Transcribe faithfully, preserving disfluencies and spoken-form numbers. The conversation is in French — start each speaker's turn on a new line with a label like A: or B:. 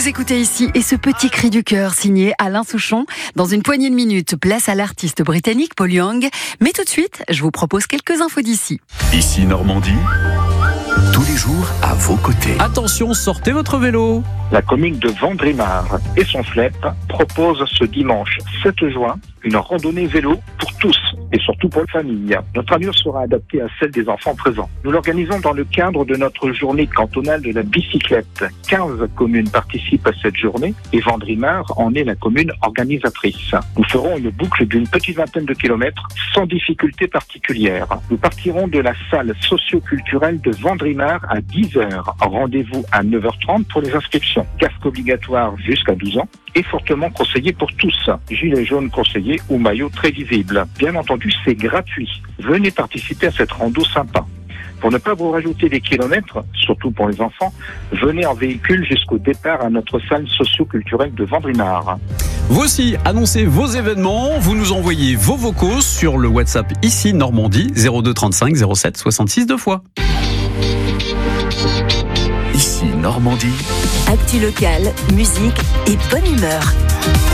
A: Vous écoutez ici et ce petit cri du cœur signé Alain Souchon. Dans une poignée de minutes, place à l'artiste britannique Paul Young. Mais tout de suite, je vous propose quelques infos d'ici.
B: Ici Normandie, tous les jours à vos côtés.
C: Attention, sortez votre vélo.
D: La commune de Vendrimar et son F L E P propose ce dimanche sept juin une randonnée vélo pour tous et surtout pour les familles. Notre allure sera adaptée à celle des enfants présents. Nous l'organisons dans le cadre de notre journée cantonale de la bicyclette. quinze communes participent à cette journée et Vendrimar en est la commune organisatrice. Nous ferons une boucle d'une petite vingtaine de kilomètres sans difficulté particulière. Nous partirons de la salle socio-culturelle de Vendrimar à dix heures. Rendez-vous à neuf heures trente pour les inscriptions. Casque obligatoire jusqu'à douze ans et fortement conseillé pour tous. Gilet jaune conseillé ou maillot très visible. Bien entendu, c'est gratuit. Venez participer à cette rando sympa. Pour ne pas vous rajouter des kilomètres, surtout pour les enfants, venez en véhicule jusqu'au départ à notre salle socio-culturelle de Vendrimar.
C: Vous aussi, annoncez vos événements. Vous nous envoyez vos vocaux sur le WhatsApp ici Normandie zéro deux trente-cinq zéro sept soixante-six deux fois.
B: Ici Normandie.
E: Actu locale, musique et bonne humeur.